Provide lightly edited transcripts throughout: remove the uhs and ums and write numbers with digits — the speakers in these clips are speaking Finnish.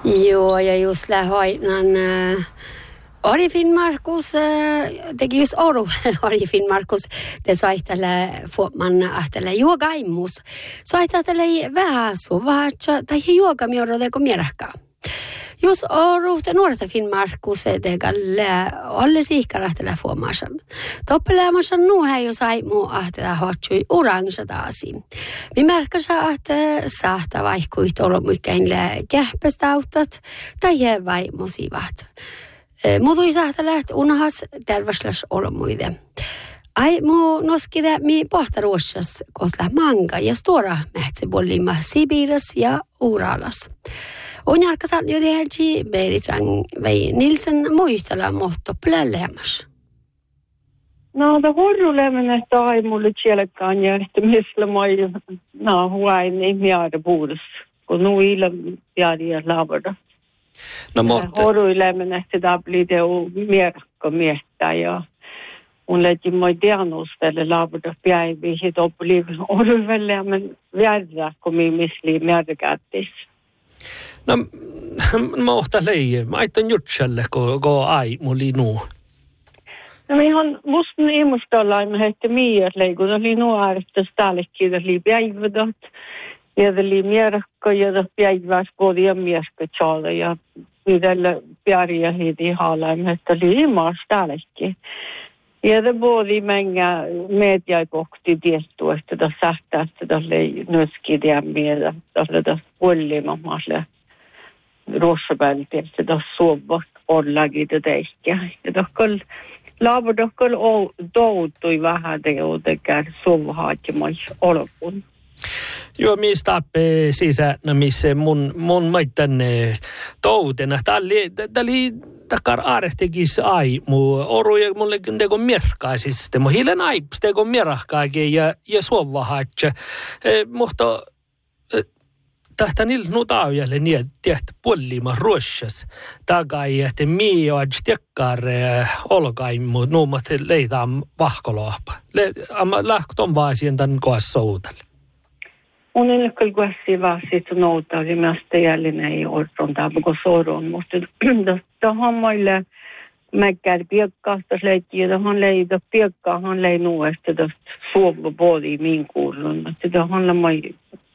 Joo, ja just lähoinan Ari Finnmarkus teki just Ari Finnmarkus te saittele fuoman ahtele juogaimus. Saittele vähän suvaatsa tai juogamioro teko mierakkaa. Jos oruhte nuorta Finnmarkus tegalle alle siikarahtele fuomasan. Toppeläämasan nuuhä jo sai muu ahtele hotsui orange taasi. Mi märkäsä ahte saahta vaihkuit olomuikkäinle kähpestäutat tai vaimosivat. Muutui saahta läht unahas terveysläs olomuide. Ai muu noskide mi pohtaruossas kosla manga ja stora mähtsebolima Sibiras ja Uralas. On jarkasan jo tehdä Beritran vei Nilsen muistella mohto plälämäs. No, det horrolämmen että ai mulle tjelkaan ja että missä moi huaini miare puhdas, kun nuilla piaria lavada. No mutta horrolämmen että tämä blir det mierakka miettää ja on lähti moi diagnoosvelle lavada päivi hit oppli horrolämmen värra kun mi misli mierkättis. no mohta leije. Mä aitan jutselle ko ai muli nuu. No ihan musta ilmastolaimme heitti miiät leikun oli nuorista ställekin oli päivädat ja oli mierakka ja päiväs podia mieska tjala jaydellä pärjä hiti halaimme että oli ilman ställekin. Ja det både många media kohti tietty että det sähtä että det oli nöski det med att det pollimamalle rossabälti että det sovvat ollagi det ehkä ja det Laavadokal doutui vähän teotekään sovhaatjamais olopun. Joo, mistä sisä, no missä mun maittan toutena. Tää oli takar aarehtekis ai, oruja mulle teko mierkkaa siis. Temo hiilen aips teko mierkkaakin ja sovhaatja. Mutta tästä niillä nutaajalle niin, että puolima ruossas takai, että mii on tiekkaar olkaimu, nuumat leidaan vahkoloapa. Lähton vaan siihen tämän kohdassa soutalle. On ei kyllä kuessi vaan siitä noutaa, ja mielestä jäljinen ei orton taapako soron, mutta tähän meille mäkkääri piekkaasta leikkiä, tähän leida piekkaa, hän lei nuesta tästä suova bodi min kuulun. Tähän on mai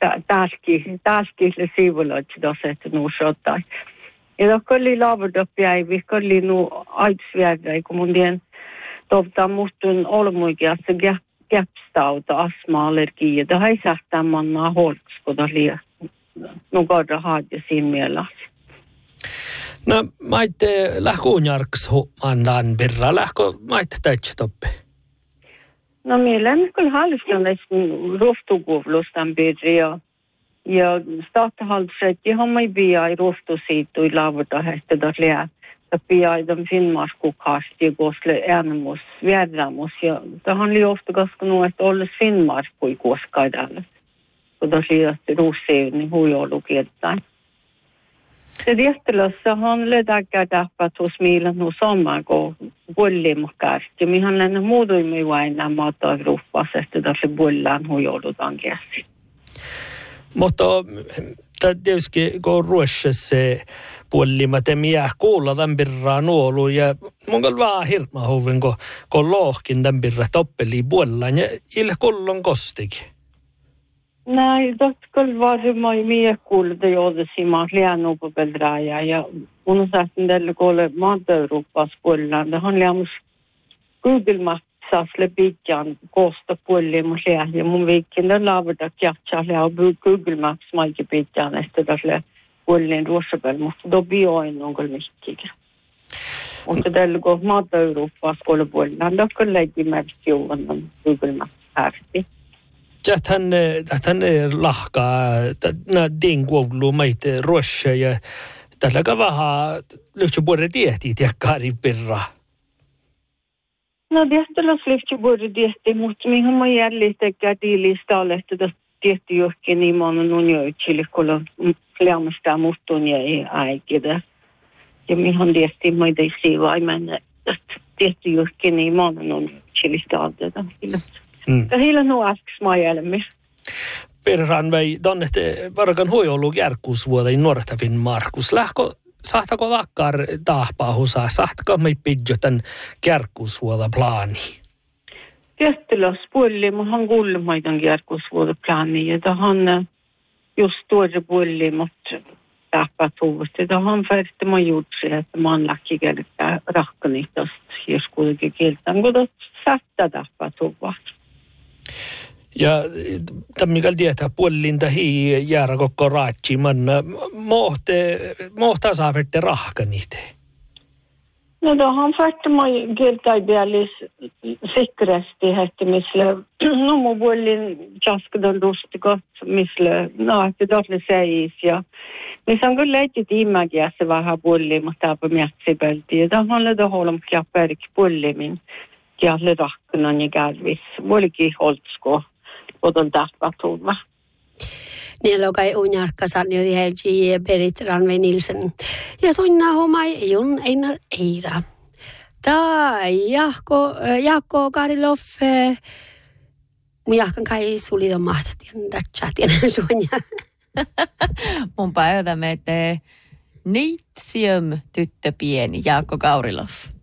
taskille sivulla, että tässä että nuusottaa. Ja tämä oli lavada päivä, oli nu aitsvärda, kun mun tien toptaa mustun olmuikiassa käpstauta, astma-allergia. Tämä ei saa tämän holks, kun tämä oli nukorda haadja siinä mielessä. No, maitte lähkuun jarks huomannan birra, lähko maitte täitsä toppe? No, meillä kyllä hallitsen ruoftuguvlustan birra ja starthalset, johon me pia ei ruoftosiittu i lavata hette dat lää. Ja pia ei den Finnmarskukasti ja kosle äänemus, värdamus ja tähän oli ofta koska nu että olles Finnmarkku i koskaidalla. Kun das oli ruuseivni huijolukiettain. Se jättelössä on löydäkää täppät hos meillä nu sommar kun bollimakkaasti. Mihän länne muuduimme vain maata gruppas, että tässä bollaan huijolutaan käsi. Mutta tietysti kun ruossassa puolima temiä kuulla tämän birraa nuolu ja mun kyllä vähän hirma huvin, kun lohkin tämän birra toppeli puollaan ja ille kullon kostikin. Nej, det skulle vara mer kul det gjorde Simon Leano på Beldraja ja on sagt den kolle Madeuropas puolella. Det handlar om Google Maps läpikään kosta puolella ja mun viikin det lavada kätsä ja Google Maps maiki pitään että tälle puolella ruossapel mutta då bioin on kyllä mikkikä. Mutta tällä kun Madeuropas puolella det skulle lägga med on Google Maps härti. Tähän lahkaa, nämä dinguulu meitä ruossa ja tällä vähän lyhtsä puolella tiehtii tiekkaari pirra. No tietyllä lyhtsä puolella tiehtii, mutta mihin mä jälleen tekee tiilistalle, että tiehtii johonkin niin monen unioitsille, kun lämmästää mustun ja ei aikida. Ja mihin tiehtii meitä ei siivaa, että tiehtii johonkin niin monen unioitsille stalle. Ja heillä nuo äsken mä jälleen. perran vei tonne varkan huijolu järkkuusvuoda in nuorta Finnmarkus. Lähkö sahtako lakkar tahpaahusaa? Sahtako me pidjo tämän järkkuusvuoda plaani? Tietyllä puolimahan kuulumaitan järkkuusvuoda plaani. Ja tähän just tuoda puolimat tahpatuvat. Ja tähän färti mä juutsi, että mä oon läkkikeltä rahkanitasta. Jos kuitenkin kieltään, kun saattaa tahpatuvat. Ja tämmöinen tietää puolilinta hii jäädä koko raatsi, man mohtaa saa vette rahkanite. No tähän färti mä kieltään päälis sikkeresti, että no mun puolin jaskadan rustikot, että tohle seis ja missä on kyllä leitit imäkiässä vähän puoliin, mutta tämä mjätsipeltiin. Ja tähän on huolem kjappärik puolimin kialle rahkanan ja kärvis. Vuolikin holtsko. Otan tahpatuva. Niillä on kai unjarkkasan, jodi helgi Berit Ranve Nilsen. Ja sonna homai jun Einar Eira. Tai Jaakko Karilov. Mun jahkan kai suli on mahtatien datchatien suonja. Mun päivätä me tee Nitsium tyttö pieni Jaakko Kaurilov.